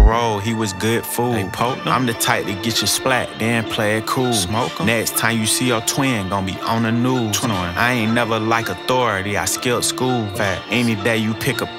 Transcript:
parole, he was good food. I'm the type to get you splat, then play it cool. Smoke 'em. Next time you see your twin, gon' be on the news. I ain't never like authority, I skipped school. Fact. Any day you pick a